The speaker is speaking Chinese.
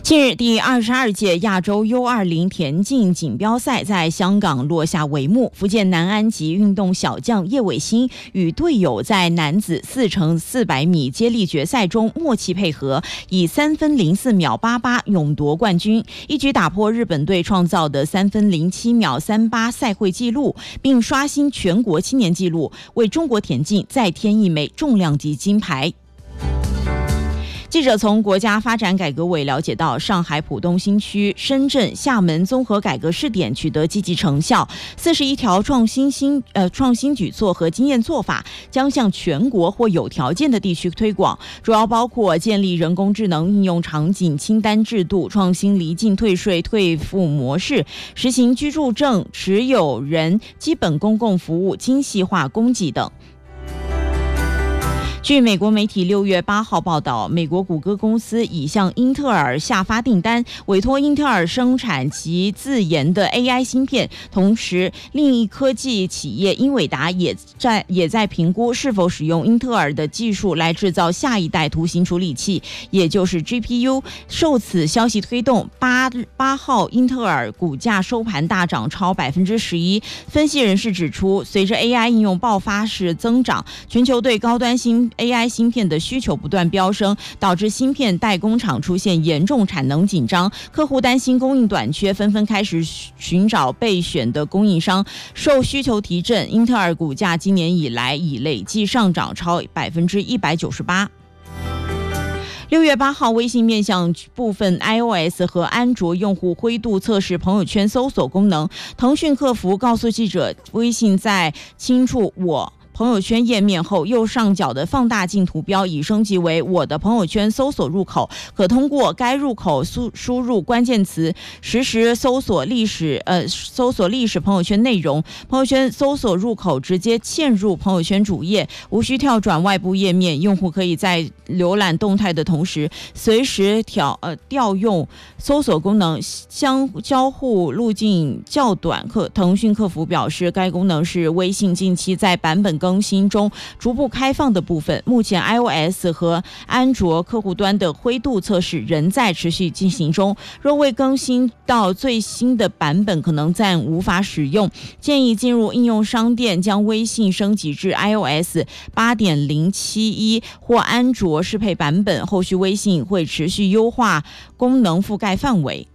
近日，第22届亚洲 U20 田径锦标赛在香港落下帷幕。福建南安籍运动小将叶伟新与队友在男子4×400米接力决赛中默契配合，以3分04秒88勇夺冠军，一举打破日本队创造的3分07秒38赛会纪录，并刷新全国青年纪录，为中国田径再添一枚重量级金牌。记者从国家发展改革委了解到，上海浦东新区、深圳、厦门综合改革试点取得积极成效，41条创新举措和经验做法将向全国或有条件的地区推广，主要包括建立人工智能应用场景清单制度、创新离境退税退付模式、实行居住证持有人基本公共服务精细化供给等。据美国媒体6月8号报道，美国谷歌公司已向英特尔下发订单，委托英特尔生产其自研的 AI 芯片。同时，另一科技企业英伟达也在评估是否使用英特尔的技术来制造下一代图形处理器，也就是 GPU。受此消息推动，8号英特尔股价收盘大涨超11%。分析人士指出，随着 AI 应用爆发式增长，全球对高端AI 芯片的需求不断飙升，导致芯片代工厂出现严重产能紧张，客户担心供应短缺，纷纷开始寻找备选的供应商。受需求提振，英特尔股价今年以来已累计上涨超198%。6月8号，微信面向部分 iOS 和安卓用户灰度测试朋友圈搜索功能。腾讯客服告诉记者，微信在清楚我朋友圈页面后，右上角的放大镜图标已升级为我的朋友圈搜索入口，可通过该入口输入关键词，实时搜索历史朋友圈内容。朋友圈搜索入口直接嵌入朋友圈主页，无需跳转外部页面。用户可以在浏览动态的同时，随时调用搜索功能，交互路径较短。腾讯客服表示，该功能是微信近期在版本更新中逐步开放的部分。目前 iOS 和安卓客户端的灰度测试仍在持续进行中，若未更新到最新的版本，可能暂无法使用。建议进入应用商店将微信升级至 iOS 8.071或安卓适配版本，后续微信会持续优化功能覆盖范围。